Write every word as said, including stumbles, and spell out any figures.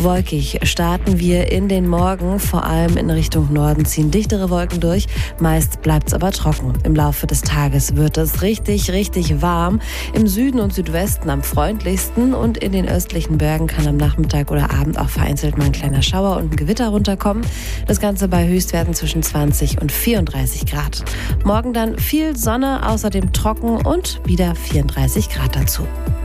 Wolkig starten wir in den Morgen. Vor allem in Richtung Norden ziehen dichtere Wolken durch. Meist bleibt es aber trocken. Im Laufe des Tages wird es richtig, richtig warm. Im Süden und Südwesten am freundlichsten und in den östlichen Bergen kann am Nachmittag oder Abend auch vereinzelt mal ein kleiner Schauer und ein Gewitter runterkommen. Das Ganze bei Höchstwerten zwischen zwanzig und vierunddreißig Grad. Morgen dann viel Sonne, außerdem trocken und wieder vierunddreißig Grad dazu.